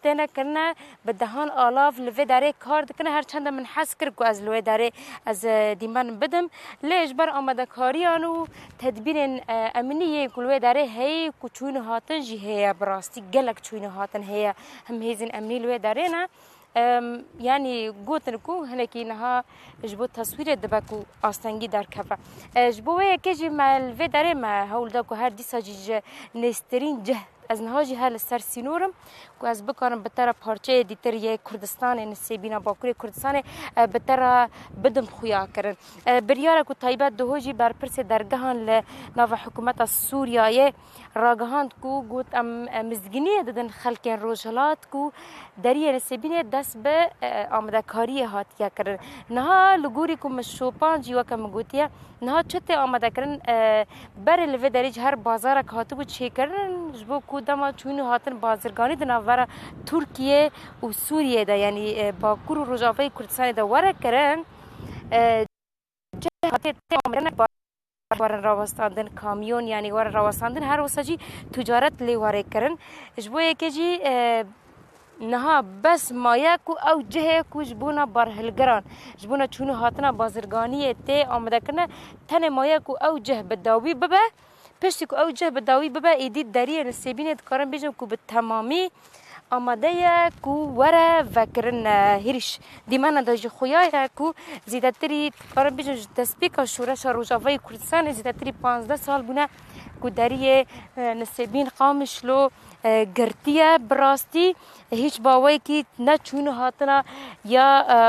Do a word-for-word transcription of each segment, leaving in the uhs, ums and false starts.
تنا كنا بدهان آلاف لفي داره کار دکنا هر چند من حس کرد که از لوی داره از دیمان بدم لیش بر آمده کاریانو تدبیر امنیه کلوی داره هی کچون هاتن جی هی براستی گلک چون هاتن هی هم هیزن امنی لوی داره نه يعني قوتن كو هناكي نها جبو تصوير دبكو أستنجي دار كفا جبوه كيجي مع الفيداري مع هول داكو هر دي ساجي نسترين جه از نهاجی هل سر سینورم که از بکارم بتر پارچه دیتر یه کردستان نسبینا باکوری کردستان بتر بدم خویا کرن بریاره که طایبت دهوجی بر پرس درگهان ل ناو حکومت سوریه راگهان کو گوت ام مزگینی دادن خلکن روجلات کو دریه نسبینه دست به آمده کاری هاتیا کرن نه لگوری که مشوپان جیوا کم گوتیه نه چته آمده کرن بر لوی دریج هر بازار کاتو بود چه کرن جبو کودما چون هاتن بازرگانی دناور ترکیه و سوریه ده یعنی باکور و رجافه کردستان ده وره کرن جهات تمامن وارن راوستاندن کامیون یعنی وارن راوستاندن هر وسجی تجارت لی واره کرن جبو یکیجی نها بس مایا کو او جه کو جبونا برهلگران جبونا چون هاتنا بازرگانی ته آمده کنه تن مایا کو او جه بداوی ببه پشتی کو او جه بداوی ببه ایدی دری نسبینه کارن بیجم کو به تمامی آماده کو وره وکرن هریش دیمان داج خویا کو زیادتری کارن بیجم تسبیک شورش روجاوی کردستان زیادتری پانزده سال بونه کو دری نسبین قامش لو گرتیه براستی هیچ باوی کی نه چون هاتنا یا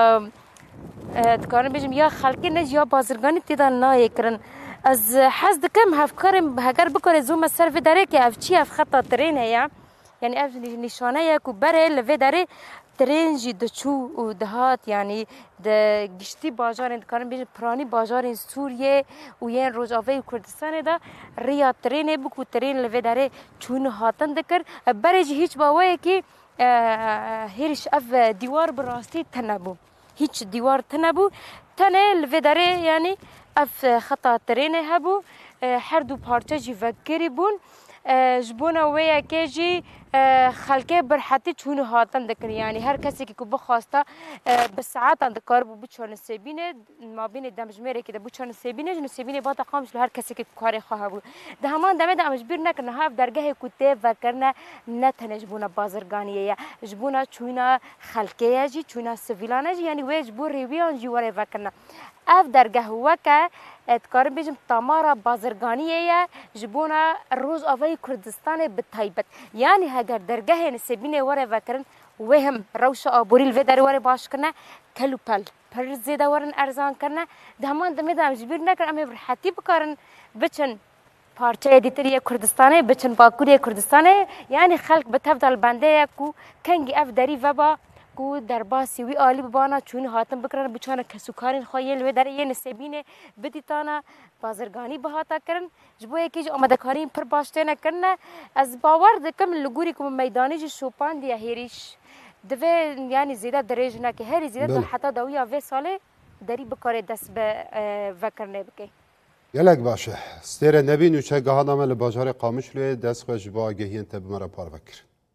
دکارن بیجم یا خلقی نه یا بازرگانی تیدان نه کرن از حس دکم هفکارم هگر بکره زوم سر و داره که اف چی اف خطا ترینه یا یعنی اف نشانه یا کو بره لوی داره ترین جی دچو و دهات یعنی د گشتی بازار دکارن بیجم پرانی بازار سوریه و یه روجاوی کردستان دا ریا ترینه بکو ترین لوی داره چون هاتن دکر بره جی هیچ باوی که هیرش اف دیوار براستی تنبو هیچ دیوار تنبو تنه لوی داره یعنی اف خطا ترینه هبو هر دو پارچه جی وکری بون جبونا ویا که جی خلقه برحتی چون هاتن دکن یعنی هر کسی که بخواسته به ساعت اند کار بو بچون سبینه ما بین دمجمره که بچون سبینه جن سبینه با تقامش هر کسی که کار خواه بو ده همان دمه دم مجبور نکنه ها درگاه کوته و کرنه نتنه جبونا بازرگانیه جبونا چونا خلقه جی چونا سویلانه جی یعنی وی جبور ریویان جی وره وکنه اف درگاه وکه اتکارم بیجم تمارا بازرگانیه جبونا روز آوای کردستان بتایبت یعنی اگر درگاه نسبینه وره وکرن وهم روش آبوری الوی داره وره باش کنه کلو پل پر زیده ورن ارزان کنه دهمان دمه دم جبیر نکن اما برحتی بکارن بچن پارچه دیتری کردستانه بچن باکوری کردستانه یعنی خلق بتفضل بنده کو کنگی اف داری وبا کو در باسی وی عالی ببانا چون هاتن بکرن بچانه کسوکارین خواهی و در یه نسبینه بدیتانا بازرگانی بهاتا کرن جبو یکی جو آمده کارین پر باشته نکرنه از باور دکم لگوری کم میدانی جو شوپان دیا هیریش دوه یعنی زیده دریج نکه هری زیده تا حتی دویا وی ساله داری بکاره دست به وکرنه بکی یلک باشه ستیر نبی نوچه گهانامه لباجار قامش لوی دست خوش با آگهین تب مرا پار بکر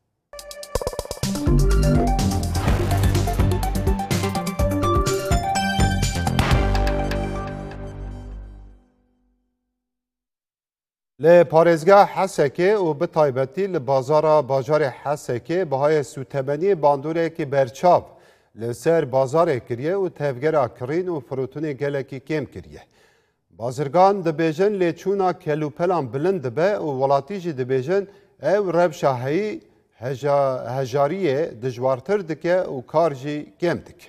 ل پارێزگا حەسەکێ û bi taybetî li bazara bajarê Hesekê bihayê sûtemeniyê bandoreke berçav li ser bazarê kiriye û tevgera kirîn û firûtinê gelekî kêm kiriye. Bazirgan dibêjin lêçûna kelûpelan bilind dibe û welatî jî dibêjin ew rewşa heyî hejariyê dijwartir dike û kar jî kêm dike.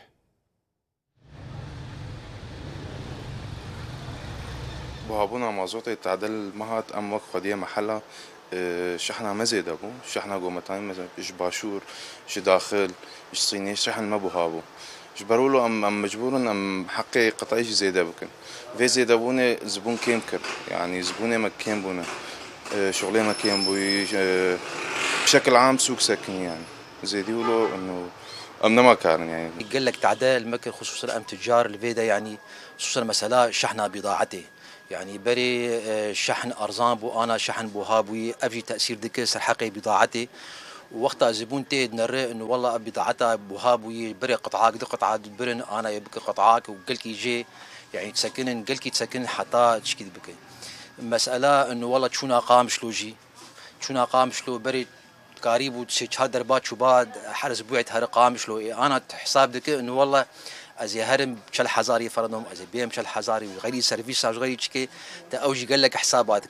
بهابونا مازوت تعدل مهات ام وقت خديه محلها شحنه مزيد ابو شحنه قومتين مثلا ايش باشور ايش داخل ايش صيني شحن ما بهابو ايش برولو ام ام مجبورن ام حقي قطعي زيد ابوكن في زيد ابوني زبون كيمكر يعني زبوني ما كيم بونا شغلي ما كيم بوي بشكل عام سوق سكن يعني زيد يقولوا انه امنا ما كان يعني يقول لك تعدال المكر خصوصا ام تجار الفيدا يعني خصوصا مساله شحنه بضاعته يعني بري شحن أرزان بو أنا شحن بو هابوي أفجي تأثير دكي سر حقي بضاعتي ووقتها زبون تيد نرى انه والله بضاعتها بوهاب ويبري قطعه قد قطعه برن انا يبكي قطعاك وقلك يجي يعني تسكن قلك تسكن حتى تشكي بك مساله انه والله شو قام شلو جي شو قام شلو بري قريب وتشي هذا دربات شو بعد حرز بوعت هر قام شلو انا حساب دك انه والله از هرم بشل حزاري فرضهم از بيم بشل حزاري وغيري سيرفيس غيري تشكي تا اوجي قال لك حساباتك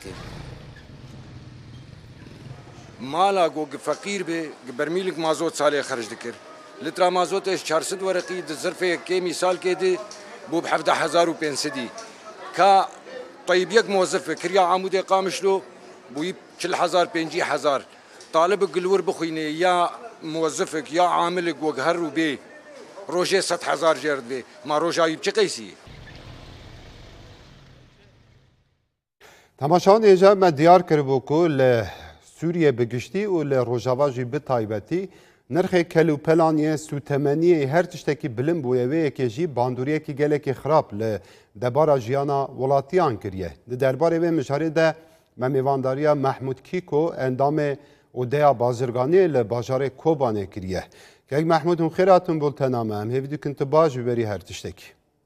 مالا گو فقیر به برمیلک مازوت سالی خرج دکر لتر مازوتش چهارصد ورقی د ظرفه کی مثال کې دی بو ب هفده هزار و پنځه کا طيب یک موظف کریا عمود قامش له بو چل هزار پنځه هزار طالب گلور بخوینه یا موظفك یا عاملك وجهر به روجه صد هزار جرد به ما روجه چه قیسی تماشان ایجا ما دیار کربو که سوریه بگشتی و لروجاوا جی بتایبتی نرخ کلو پلانی سوتمنی هر تشتکی بلند بویوه که جی باندوریه که گله که خراب ل دبارا جیانا ولاتیان کریه درباره به مشاره ده ممیوانداریا محمود کیکو اندام اودیا بازرگانی ل بازار کوبانه کریه که محمود هم خیراتون بولتنامه هم هیویدو کنت باج ببری هر تشتکی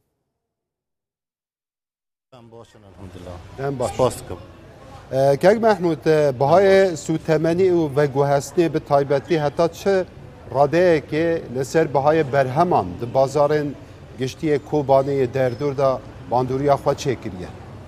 ام باشن الحمدلله ام باش سپاسکم که محمود بهای سوتمنی و وگوهستی به تایبتی حتی چه راده که لسر بهای برهمان ده بازار گشتی کوبانه دردور دا باندوریا خواه چه کریه؟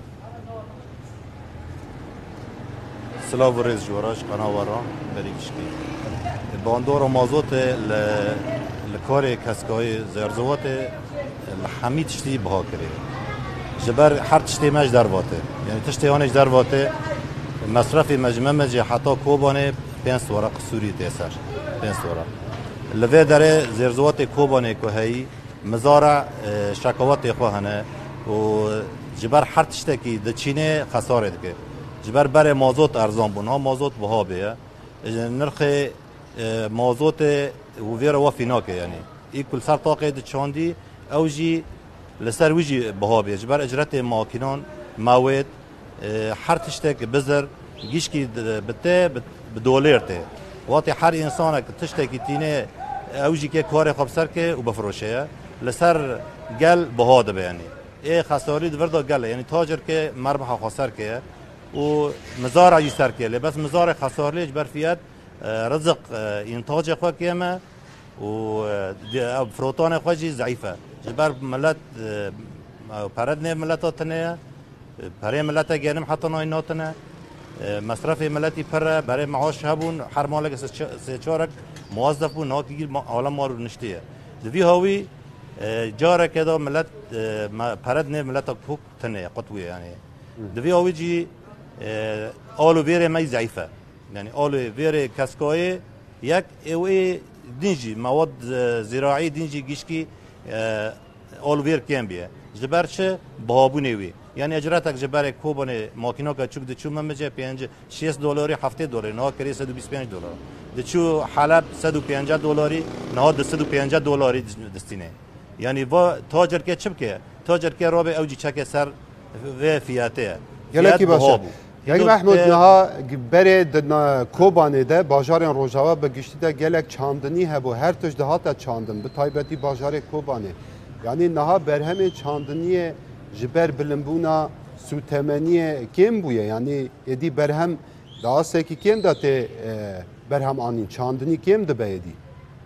سلاو ریز جوراش قناواران بریگشکی باندور و مازوت لکار کسکای زرزوات لحمی تشتی بها کریه جبر هر تشتی مج در واته یعنی تشتی آنش در واته مصرف مجمع مجی حتی کوبانه پنج سوره قصوری تیسر پنج سوره لوی داره زرزوات کوبانه که هی مزارع شکوات خواهنه و جبر هر تشتی که دچینه خساره دکه جبر بر مازوت ارزان بون ها مازوت بها بیه نرخ مازوت و ویره وفی ناکه یعنی ای کل سر طاقه دچاندی اوجی لسر ویجی بها بیه جبر اجرت ماکینان مواد هر تشتک بزر گیشکی بته بدولار ته وقتی هر انسان که تشتکی تینه اوجی که کار خوب سر که و بفروشه لسر گل بها ده یعنی ای خساری دوردا گل یعنی تاجر که مربح خسر که و مزارع یسر که بس مزارع خسار لیج بر فیات رزق انتاج خو کیمه و فروتان خوجی ضعیفه جبر ملت پرد نه ملتاتنه برای ملت گرم حتی نای ناتنه مصرف ملتی پر برای معاش هبون هر مالک سه چارک موظف بون ناکی عالم مارو نشتیه دوی هاوی جاره که دا ملت پرد نه ملت کوک تنه قطویه یعنی دوی هاوی جی آلو ویره می ضعیفه یعنی آلو ویره کسکای یک اوی دینجی مواد زراعی دینجی گیشکی آلو ویر کم بیه جبر چه بابونه وی یعنی اجراتک جبر کوبانه ماکینا که چوک دچو ممجه پنج شصت دلاری هفته دلاری نه کری صد و بیست و پنج دلار دچو حلب صد و پنجاه دلاری نه دو صد و پنجاه دلاری دستینه یعنی و تاجر که چپ که تاجر که رابع اوجی چک سر و فیاته یکی باشه یکی محمود نها بره دنا کوبانه ده بازار روزاوا به گشتی ده گلک چاندنی هبو هر توش ده هات چاندن به تایبتی بازار کوبانه یعنی نها برهم چاندنی جبر بلنبونا سوتمنی کم بویه یعنی ادی برهم داسته کی کم داته برهم آنی چاندنی کم ده بیدی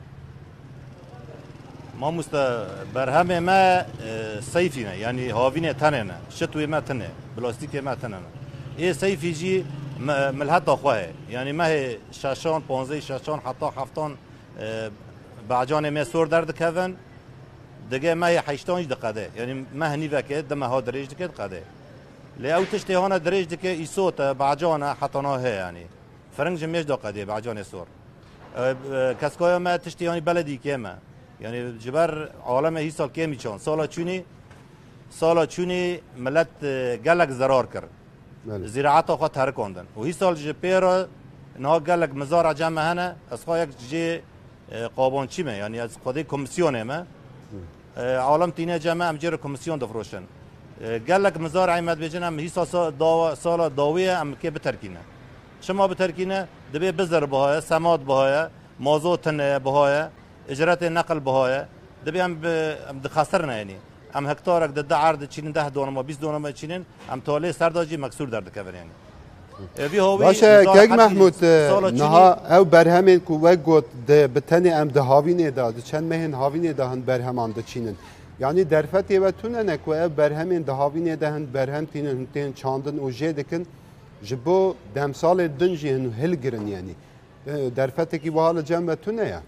ما مست برهم ما صيفينا يعني هاوينه تننا شتوي ما تنه بلاستيك ما تننا ايه صيفي جي ملحت اخوه يعني ما هي شاشان پانزده شاشان حتی هفتان بعجان ما سور درد كفن دقه ما هي هشتان دقه يعني ما هني وكه دم ها دريج دقه قده لو تشتي هنا دريج دقه يسوت بعجان حتى نه يعني فرنج مش دقه بعجان سور كسكايا ما تشتي يعني بلدي كما يعني جبر عالم هي سال كم يشان سالا چوني سالا چوني ملت قالك زرار كر زراعت خو تر کندن و هی سال جپیر نه قالك مزارع جمع هنا اسخا یک جي قابون چی می یعنی از خود کمیسیونه ما عالم تینه جمع ام جر کمیسیون دفروشن قالك مزارع مد بجنم هي سال داوا سال داویه ام که بترکینه شما بترکینه دبی بزر بهای سماد بهای موضوع تنه بهای اجرات نقل بهای دبی هم دخسرنا يعني ام هکتارک ده عرض چینن ده دونم و بیست دونم چینن ام تاله سرداجی مکسور درد کبر يعني باشه که محمود نها او برهمین کو و گوت ده بتنی ام ده هاوینه ده چند مهن هاوینه ده هن برهمان ده چینن یعنی درفتی و تونه نکو او برهمین ده هاوینه ده هن برهم تینن تین چاندن و جه دکن جبو دمسال دنجی هنو هلگرن یعنی درفتی کی بحال جمع تونه یا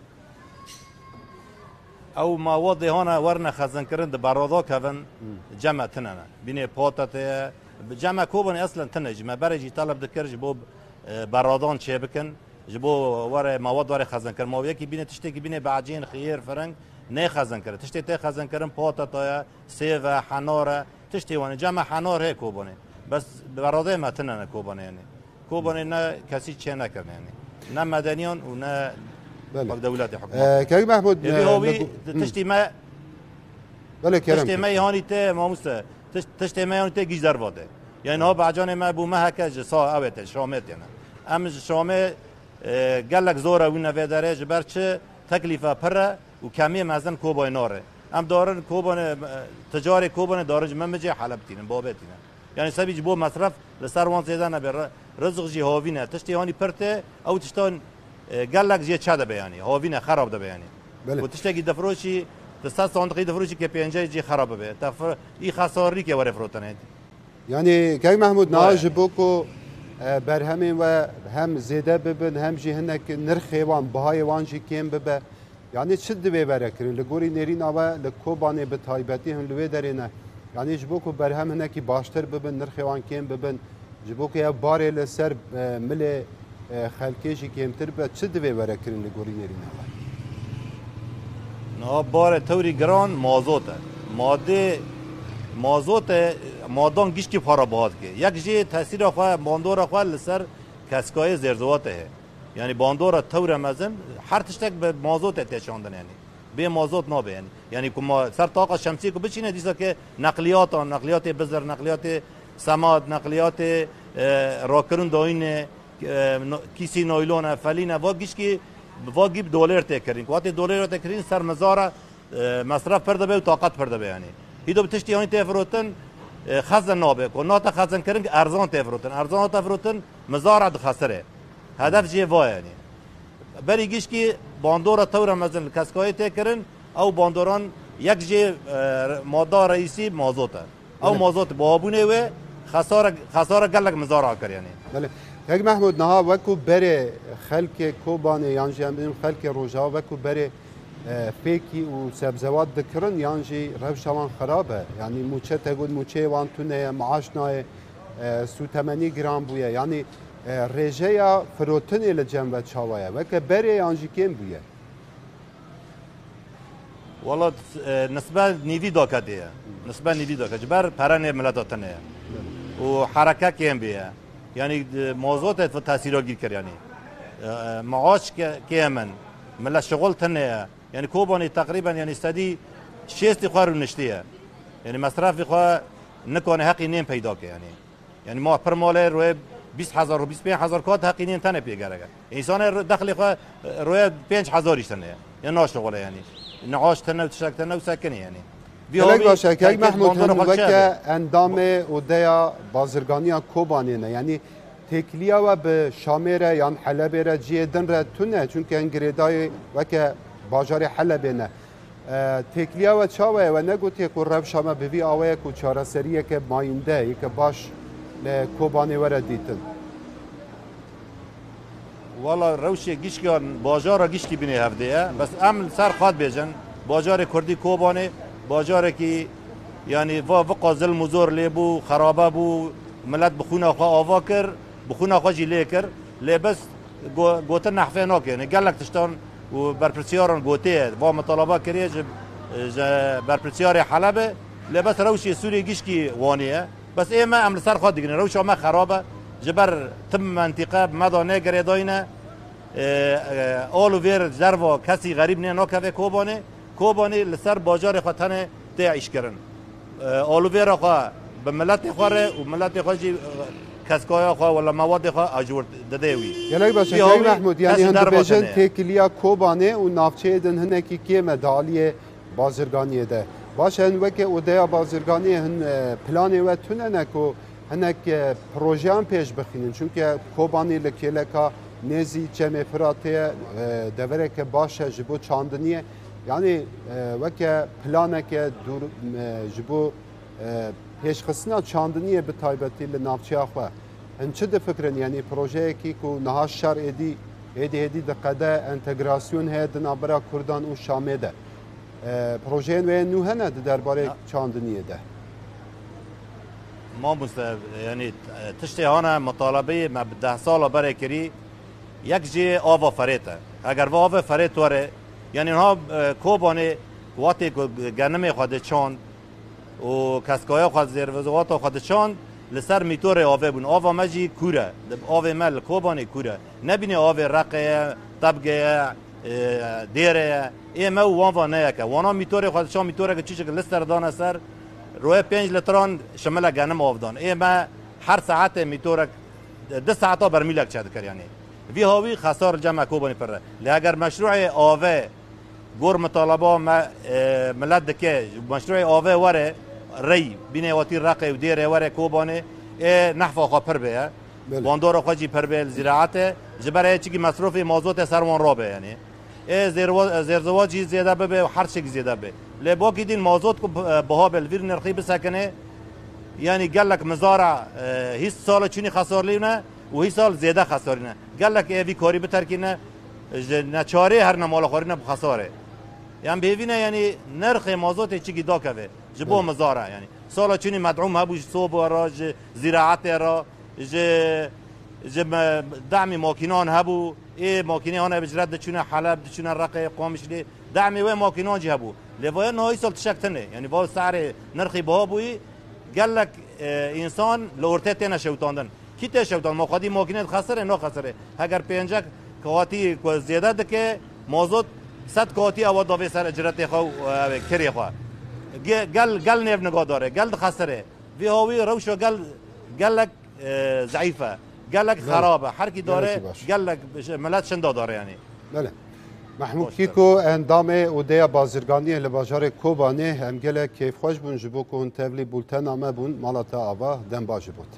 او مواد هانا ورنا خزن کرن ده برادا کون جمع تننا بینه پاتت جمع کوبن اصلا تنه جمع برای طلب دکر جبو برادان چه بکن جبو ور مواد ور خزن کر ما یکی بینه تشتی کی بینه بعجین خیر فرنگ نه خزن کرد تشتی ته خزن کردن پاتتا سیو حناره تشتی وانه جمع حنار هی کوبانه بس براده ما تنه کوبانه یعنی کوبانه نه کسی چه نکنه یعنی نه مدنیان و نه دولت حکومت که محمود هوی تشتی ما بله کرم تشتی ما هانی ته ماموسه تشتی ما هانی ته گیج در واده یعنی ها بعجان ما بو ما هکج سا اوت شامت یعنی ام شامه گلک زوره و نویداره جبر چه تکلیفه پره و کمی مزن کوبای ناره ام دارن کوبان تجاری کوبان دارج من مجه حلب تینن بابتینن یعنی سبیج بو مصرف لسر وان زیدن بر رزق جی هاوینه تشتی هانی پرته او تشتان گلک جی چاده بیانی هاوینه خراب ده بیانی و تشتی دفروشی تساس صندوقی دفروشی که پنجه جی خراب به تفر ای خساری که ور فروتنه یعنی که محمود ناج بوکو بر همین و هم زیده ببن هم جی هنک نرخ وان بهای وان جی کم ببه یعنی چه دوی بره کرین لگوری نرین آوا لکوبانه به تایبتی هم لوی درینه یعنی جبو کو بر هم هنکی باشتر ببن نرخ وان کم ببن جبو که یا باره لسر مل خلکیشی کمتر به چه دوی بره کرین لگوری نرین نه آوا باره توری گران مازوته ماده مازوته مادان گیش کی پارا باد که یک جه تاثیر خو باندور خو لسر کسکای زرزواته یعنی باندور تور مزن هر تشتک به مازوت تشاندن یعنی به مازوت نابه یعنی یعنی که سر طاقه شمسی کو بچینه دیسا که نقلیات نقلیات بزر نقلیات سماد نقلیات راکرون داین کیسی نایلون فلینه و گیش کی واجب دلار تکرین وقت دلار تکرین سر مزاره مصرف پرده به طاقت پرده به یعنی هیدو بتشتی یعنی تفروتن خزن نابه کو نات خزن کردن ارزان تفروتن ارزان تفروتن مزارع خسره هدف جی وای یعنی بریگیش کی باندورا تور مزن کسکای تکرین او باندوران یک جی ماده رئیسی مازوته او مازوت بابونه و خساره خساره گلک مزارع کر یعنی بله یک محمود نها وکو بره خلک کوبانه یعنی جنبیم خلک روجا وکو بره فیکی و سبزوات دکرن یعنی روشوان خرابه یعنی موچه تقول موچه وان تونه معاش نای سو ثمانين گرم بویه یعنی رجایا فروتنی لجنب چاوایه وکه بره یعنی کم بویه والله نسبة نيفي دوكا دي نسبة نيفي دوكا جبر پرانه ملاتاتنه و حركة كيم بيه يعني موضوع في تأثيره غير كر يعني معاش كيمن ملا شغل تنه يعني كوباني تقريبا يعني استدي شيست خار نشتيه يعني مصرف خو نكون حقي نيم پیدا که يعني يعني ما پرمال روی بیست هزار و بیست و پنج هزار کات حقي نيم تنه پیگره انسان دخل خو روی پنج هزار تنه يعني ناشغله يعني نعاش تنه و تشک تنه و سکنه يعني بله باشه که محمود هم وکه اندام اودیا بازرگانی کوبانی نه یعنی تکلیا و به شامره یا حلب را جیدن را تونه چون که انگریدای وکه باجار حلب نه تکلیا و چاوه و نگوتی که رب شامه بوی آوه که چاره سریه که ماینده یک باش کوبانی ورا دیتن والا روشی گیش که باجار گیش کی بینه هفته بس عمل سر خاد بیجن باجار کردی کوبانی باجاره که یعنی و قازل مزور لیبو خرابه بو ملت بخونه خوا آوا کر بخونه خوا جیله کر لبس گوتن نحفه ناکه یعنی گلک تشتان و برپرسیاران گوته و مطالبه کریه جب برپرسیار حلبه لبس روشی سوری گیش کی وانیه بس ایما عمل سر خوا دیگنه روش ما خرابه جبر تم منطقه مدانه گریداینه آلو ویر زروا کسی غریب نه ناکه کوبانه کوبانی لسر باجار خاطر تعیش کردن. آلوویرا خوا به ملت خواره و ملت خواجی کسکای خو ولا مواد خو اجور ددوی یعنی باشه جای محمود یعنی هند بیژن تکلیا کوبانه و نافچه دن هنکی کی مدالی بازرگانی ده باشه هن وکه اودیا بازرگانی هن پلان و تونه نکو هنک پروژه پیش بخینن چون که کوبانی لکیلکا نزی جمع فراته دوره که باشه جبو چاندنیه یعنی وکه پلانه که دور جبو پیش خصنا چاندنیه به تایبتی لنافچه خواه هن چه ده فکرن یعنی پروژه کی کو نهاش شر ایدی ایدی ایدی دقیقه انتگراسیون هید نابرا کردان و شامه ده پروژه و نوهنه ده درباره چاندنیه ده ما مست یعنی تشتی هانا مطالبه ما ده سال برای کری یک جی آوا فریته اگر آوا فریت وره یعنی ها کوبانه وقتی گنم خود چاند و کسکای خود زیر وزوات خود چاند لسر میتور آوه بون آوا مجی کوره آوه مل کوبانه کوره نبینه آوه رقه طبقه دیره ای مو وانوا نه که وانا میتور خود چاند میتوره که چیشه که لستر دانه سر روی پنج لتران شمله گنم آفدان ای ما هر ساعت میتورک ده ساعتا برمیلک چه دکر یعنی وی هاوی خسار جمع کوبانی پره لی اگر مشروع آوه گور مطالبه ما ملت دکه مشروع آوه وره ری بینه واتی رقه و دیره وره کوبانی ای نحفه خواه پر بیه باندور خواه جی پر بیه زراعت جبره چی که مصروف مازوت سروان را بیه یعنی ای زیرزواجی زیاده ببه و هر چی زیاده ببه لی باقی دین مازوت کو بها بالویر نرخی بسکنه یعنی گلک مزارع هیچ سال چونی خسار لیونه و هیچ سال زیاده خسار نه گلک ایوی کاری بترکینه نچاره هر نمال خورینه بخساره یعنی بهوینه یعنی نرخ مازوت چیگی دا که جبو مزارع یعنی سال چونی مدعوم هبوش صوب را زراعت را ج دعم ماکینان هبو ای ماکینه هانه بجرد چونه حلب چونه رقه قامش لی دعمی و ماکینان جی هبو لیوان نهایی سال تشکتنه یعنی با سعر نرخی بها بوی گلک انسان لورته تنه شوتاندن کی ته شوتان مقادی ماکینه خسره نه خسره اگر پنجک کواتی کو زیاده دکه موضوع صد کواتی اوا داوی سر اجرت خو کری خو گل گل نف نگاه داره گل خسره وی هاوی روش و گل گلک ضعیفه گلک خرابه هر کی داره گلک ملت شندا داره یعنی بله محمود کیکو اندام اودیا بازرگانی لباجار کوبانه هم گله کیف خوش بون جبو کن تبلی بولتن آمه بون مالاتا آوا دن باجه بود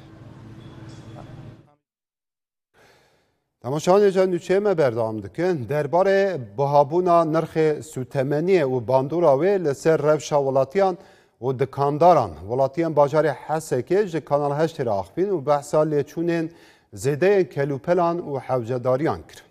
تماشان جان نوچه ما بردام دکن درباره بهابونا نرخ سوتمنی و باندوراوی لسر روشا ولاتیان و دکانداران ولاتیان باجار حسکه جه کانال هشت را اخبین و بحثا لیچونین زیده کلوپلان و حوجداریان کرد.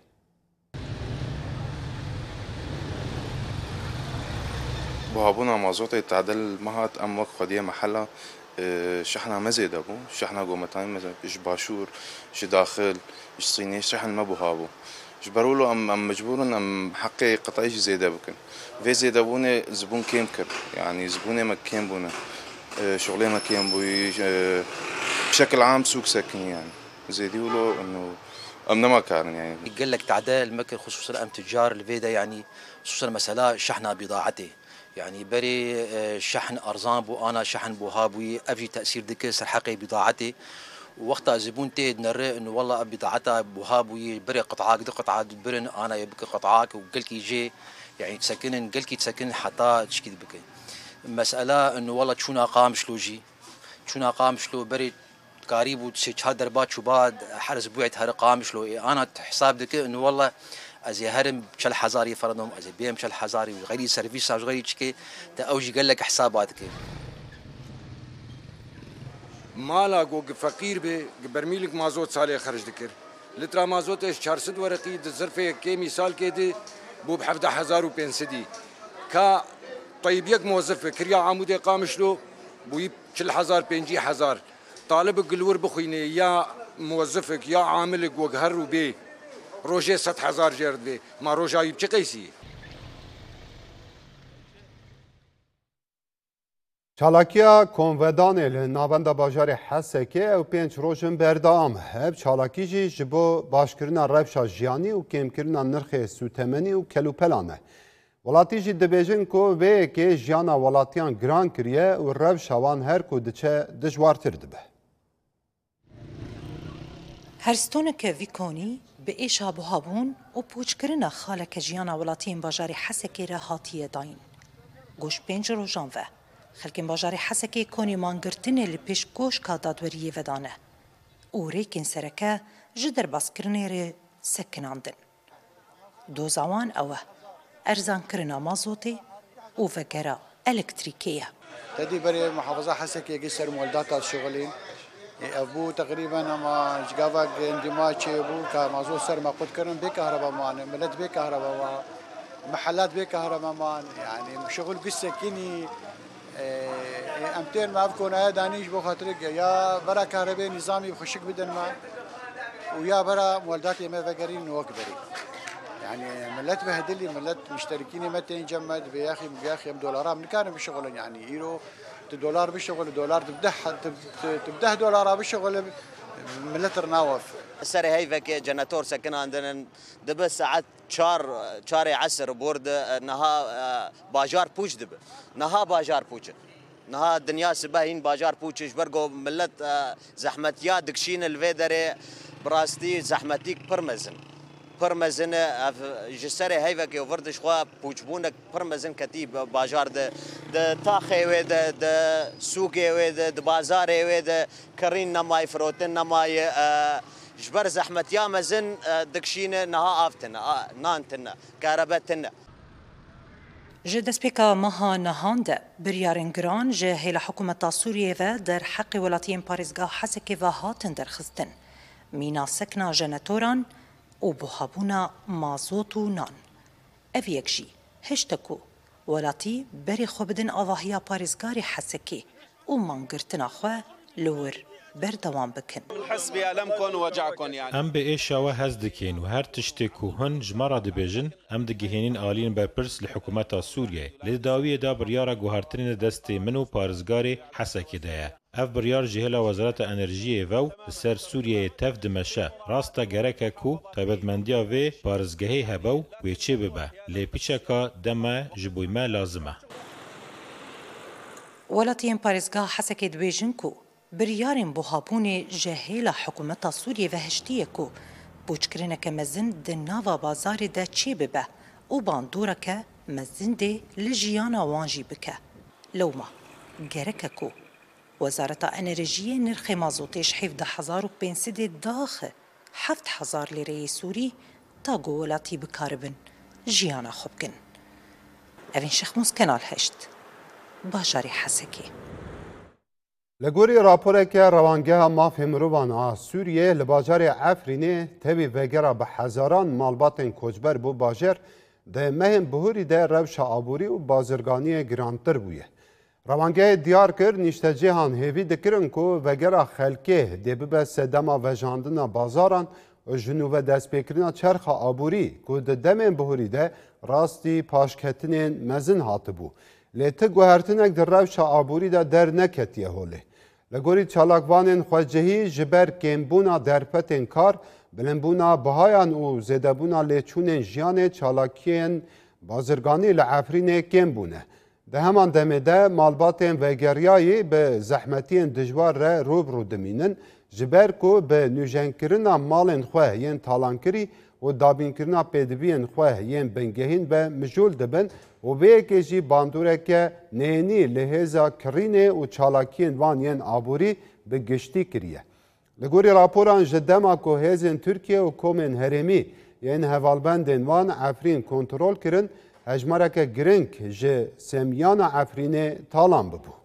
بهابونا مازوت تعدل مهات ام وقت خديه محله شحنه مزيده بو شحنه قومتان مثلا ايش باشور ايش داخل ايش صيني شحن ما بهابو ايش برولو ام ام مجبورن ام حقي قطعي زيده بكن في زيده بونه زبون كيم كر يعني زبونه ما كيم بونه شغله ما كيم بوي بشكل عام سوق سكن يعني زيديولو انه امنا ما كان يعني قال لك تعدال مكر خصوصا ام تجار الفيدا يعني خصوصا مساله شحنه بضاعته يعني بري شحن ارزان بو انا شحن بو هابوي ابجي تاثير دك سرحقي بضاعتي وقتها زبون تيد نرى انه والله بضاعتها بو هابوي بري قطعه قد قطعه برن انا يبكي قطعاك وقلكي جي يعني تسكن قلكي تسكن حتى تشكي بك مساله انه والله شونا قام شلو جي شونا قام شلو بري قريب وتشهر دربات شو بعد حرس بوعت هر قام شلو انا حساب دك انه والله از هرم بشل حزاري فرضهم از بيم بشل حزاري وغيري سيرفيس غيري تشكي تا اوجي قال لك حساباتك مالا جو فقير به برميلك مازوت صالح خرج ذكر لترا مازوت ايش چهارصد ورقي ظرفه كي مثال كده بو ب سبعة آلاف وخمسمية كا طيب يك موظف كريا عمود قامش له بو يب شل حزار بينجي حزار طالب قلور بخيني يا موظفك يا عاملك وقهر وبي روجه ست هزار جرد به ما روجایی چه قیسی چالاکیا کنودان ال ناوند باجار حسکه او پنج روشن بردام هب چالاکی جی جبو باشکرنا رفشا جیانی و کمکرنا نرخ سوتمنی و کلوپلانه ولاتی جی دبیجن کو و که جیانا ولاتیان گران کریه و رفشاوان هر کو دچه دجوارتر دبه هرستونک ویکونی به ایشا بوهابون و پوچکرنا خالک جیانا ولاتین باجاری حسکی را هاتیه داین. گوش پنج رو جانوه. خلکین باجاری حسکی کنی مانگرتنه لپیش گوش کا دادوریه ودانه. او ریکین سرکه جدر باسکرنه ره سکناندن. دو زوان اوه ارزان کرنا مازوتی و وگرا الکتریکیه. تدي بري محافظة حسكي قصر مولدات الشغلين ابو تقريبا ما جافا اندماج ابو كمازو سر ما قد كرن بكهرباء مان ملت بكهرباء محلات بكهرباء مان يعني شغل قصه كيني امتين ما بكون هذا دانيش بو خاطرك يا برا كهرباء نظامي بخشك بدن ما ويا برا مولدات ما فقرين وكبري يعني ملت بهدلي ملت مشتركين متى ينجمد بياخي بياخي دولارات من كانوا بشغل يعني يورو دولار بشغل دولار تبدح تبدح دولار بشغل ملت رناوف السري هاي فك جناتور سكن عندنا دب ساعات شار شاري عسر بورد نها باجار بوش دب نها باجار بوش نها الدنيا سباهين باجار بوش برقو ملت زحمتيا دكشين الفيدري براستي زحمتيك برمزن پرمزن جسر هیوا که وردش خوا پوچبونک پرمزن کتی بازار ده ده تاخه و ده ده سوقه و ده ده بازار و ده کرین نمای فروتن نمای جبر زحمت یا مزن دکشین نها آفتنا نانتنا کاربتنا جه دسپیکا مها نهانده بریارن گران جه هیل حکومت سوریه و در حق ولاتین پاریزگاه حسکی و هاتن در خستن مینا سکنا جنتوران و بوهابونا مازوت و نان. او یکجی هشتکو ولاتی بری خوبدن آواهیا پارزگاری حسکی و منگرتنا خواه لور بردوام بکن. حسبي ألمكن ووجعكن يعني. ام به ایشاوه هز دکین و هر تشتی کو هن جمرا دبیجن ام دگهینین آلین برپرس لحکومت سوریه. لداوی دا بریارا گوهرترین دست منو پارزگاری حسکی دایه. اف بریار جهلا وزارت انرژی و سر سوریه تف دمشه راستا گرکه کو قیبتمندیا و پارزگهی هبو و چه ببه لیپیچکا دمه جبویمه لازمه. ولاتین پارزگاه حسکی دبیجن کو بریارن بوهابون جهیلا حکومت سوریه و هشتیه کو بوچکرینه که مزن ده ناوا بازار ده چی ببه و باندوره که مزن ده لجیانا وانجی بکه. لوما گرکه کو وزارت انرژی نرخ مازوتش حفظ هزار و پنجصد داخل هفت هزار لیره سوری تا گولاتی بکاربن جیانا خوب کن. اوین شخموز کنال هشت باجاری حسکی. لگوری راپوره که روانگه مافی مروان سوریه لباجار عفرینه تبی وگره به هزاران مالبات کجبر بو باجر ده مهم بهوری ده روش آبوری و بازرگانی گرانتر بویه. روانگه دیار کر نیشته جهان هیوی دکرن که وگره خلکه ده ببه سدما وجاندنا بازاران و جنوب دست بکرنا چرخ آبوری که ده دمین بهوری ده راستی پاشکتنین مزن هاته بو. لیته گوهرتنک در روش آبوری ده در نکتیه هوله. لگوری چالاکوانین خوجهی جبر کمبونا درپتین کار بلنبونا بهایان و زدبونا لیچونین جیان چالاکین بازرگانی لعفرین کمبونه. ده همان دمه ده مالباتین وگریایی به زحمتین دجوار را روب رو دمینن جبر کو به نوژنکرنا مالین خواه ین تالانکری و دابینکرنا پیدوین خواه ین بنگهین به مجول دبن و به یکی باندوره که نینی لحظه کرینه و چالاکین وان ین آبوری به گشتی کریه. لگوری راپوران جدما که هزین ترکیه و کومن هرمی ین هوالبندین وان عفرین کنترول کرن هجمارک گرنگ جه سمیان عفرین تالان ببو.